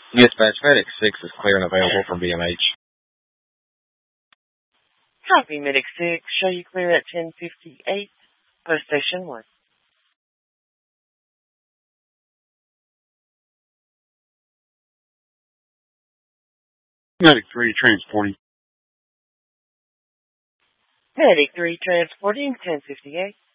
Dispatch, FedEx 6 is clear and available from BMH. Copy, Medic 6. Show you clear at 10:58. Post Station 1. Medic 3 transporting. Medic 3 transporting 10:58.